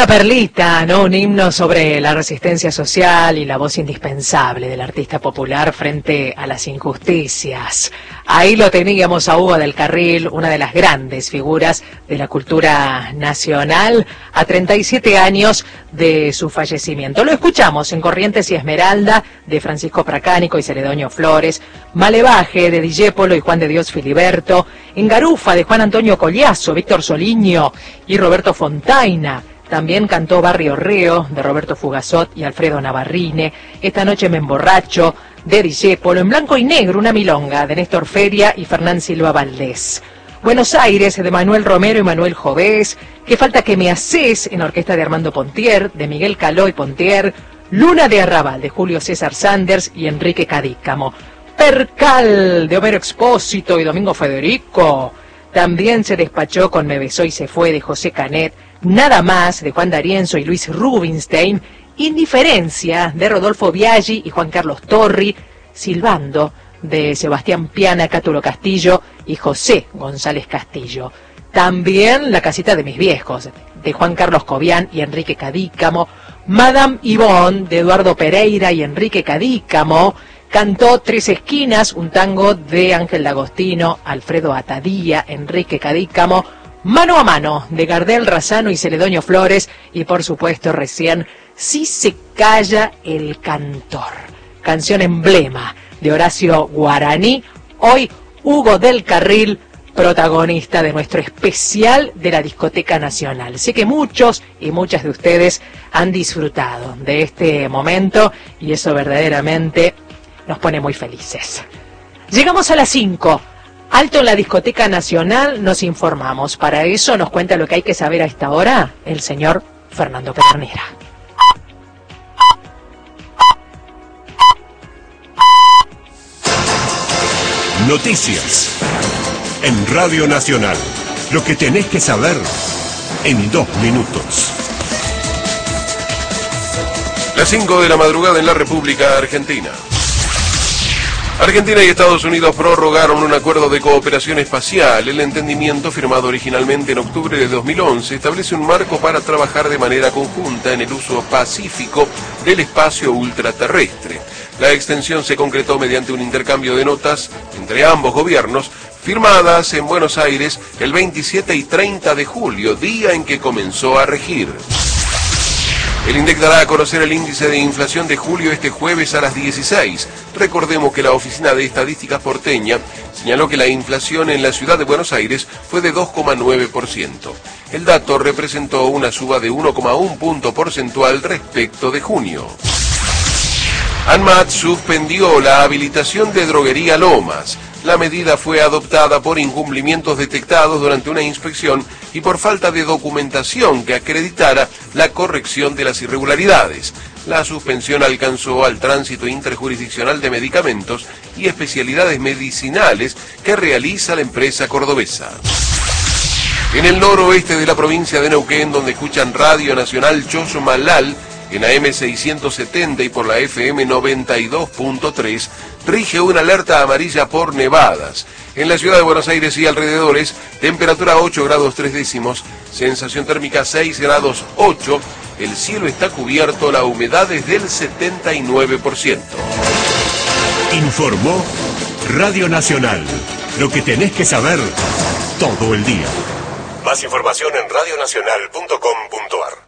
Una perlita, ¿no? Un himno sobre la resistencia social y la voz indispensable del artista popular frente a las injusticias. Ahí lo teníamos a Hugo del Carril, una de las grandes figuras de la cultura nacional, a 37 años de su fallecimiento. Lo escuchamos en Corrientes y Esmeralda, de Francisco Pracánico y Celedonio Flores, Malevaje, de Dijépolo y Juan de Dios Filiberto, en Garufa, de Juan Antonio Collazo, Víctor Soliño y Roberto Fontaina. También cantó Barrio Reo, de Roberto Fugazot y Alfredo Navarrine, Esta noche me emborracho, de Dijépolo, En blanco y negro, una milonga, de Néstor Feria y Fernán Silva Valdés. Buenos Aires, de Manuel Romero y Manuel Jovés, Qué falta que me haces, en orquesta de Armando Pontier, de Miguel Caló y Pontier, Luna de Arrabal, de Julio César Sanders y Enrique Cadícamo. Percal, de Homero Expósito y Domingo Federico. También se despachó con Me besó y se fue, de José Canet, Nada más, de Juan D'Arienzo y Luis Rubinstein, Indiferencia, de Rodolfo Biaggi y Juan Carlos Torri, Silbando, de Sebastián Piana, Cátulo Castillo y José González Castillo. También La casita de mis viejos, de Juan Carlos Cobian y Enrique Cadícamo, Madame Yvonne, de Eduardo Pereira y Enrique Cadícamo. Cantó Tres esquinas, un tango de Ángel D'Agostino, Alfredo Atadía, Enrique Cadícamo, Mano a mano, de Gardel Razzano y Celedonio Flores, y por supuesto recién Si se calla el cantor, canción emblema de Horacio Guaraní. Hoy Hugo del Carril, protagonista de nuestro especial de la Discoteca Nacional. Sé que muchos y muchas de ustedes han disfrutado de este momento y eso verdaderamente nos pone muy felices. Llegamos a las 5. Alto en la Discoteca Nacional, nos informamos. Para eso nos cuenta lo que hay que saber a esta hora el señor Fernando Pedernera. Noticias en Radio Nacional. Lo que tenés que saber en 2 minutos. Las 5 de la madrugada en la República Argentina. Argentina y Estados Unidos prorrogaron un acuerdo de cooperación espacial. El entendimiento, firmado originalmente en octubre de 2011, establece un marco para trabajar de manera conjunta en el uso pacífico del espacio ultraterrestre. La extensión se concretó mediante un intercambio de notas entre ambos gobiernos, firmadas en Buenos Aires el 27 y 30 de julio, día en que comenzó a regir. El INDEC dará a conocer el índice de inflación de julio este jueves a las 16. Recordemos que la Oficina de Estadísticas porteña señaló que la inflación en la ciudad de Buenos Aires fue de 2,9%. El dato representó una suba de 1,1 punto porcentual respecto de junio. ANMAT suspendió la habilitación de Droguería Lomas. La medida fue adoptada por incumplimientos detectados durante una inspección y por falta de documentación que acreditara la corrección de las irregularidades. La suspensión alcanzó al tránsito interjurisdiccional de medicamentos y especialidades medicinales que realiza la empresa cordobesa. En el noroeste de la provincia de Neuquén, donde escuchan Radio Nacional Chosmalal, en AM 670 y por la FM 92.3, rige una alerta amarilla por nevadas. En la ciudad de Buenos Aires y alrededores, temperatura 8 grados 3 décimos, sensación térmica 6 grados 8, el cielo está cubierto, la humedad es del 79%. Informó Radio Nacional. Lo que tenés que saber todo el día. Más información en radionacional.com.ar.